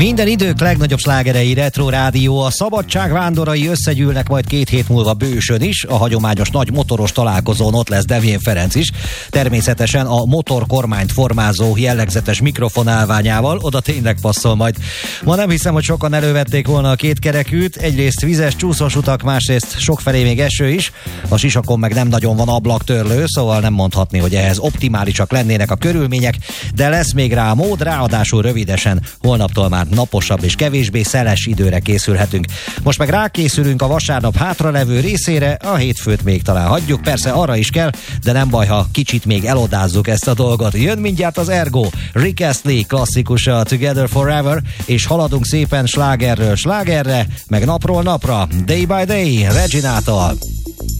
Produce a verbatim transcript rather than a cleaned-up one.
Minden idők legnagyobb slágerei Retro Rádió, a szabadság vándorai összegyűlnek majd két hét múlva Bősön is, a hagyományos nagy motoros találkozón ott lesz Devjén Ferenc is, természetesen a motorkormányt formázó jellegzetes mikrofonálványával, oda tényleg passzol majd. Ma nem hiszem, hogy sokan elővették volna a két kerekűt, egyrészt vizes csúszós utak, másrészt sokfelé még eső is, a sisakon meg nem nagyon van ablaktörlő, szóval nem mondhatni, hogy ehhez optimálisak lennének a körülmények, de lesz még rá mód, ráadásul rövidesen, holnaptól már naposabb és kevésbé szeles időre készülhetünk. Most meg rákészülünk a vasárnap hátralevő részére, a hétfőt még talán hagyjuk, persze arra is kell, de nem baj, ha kicsit még elodázzuk ezt a dolgot. Jön mindjárt az Ergo, Rick Astley klasszikusa Together Forever, és haladunk szépen slágerről slágerre, meg napról napra, Day by Day, Reginától.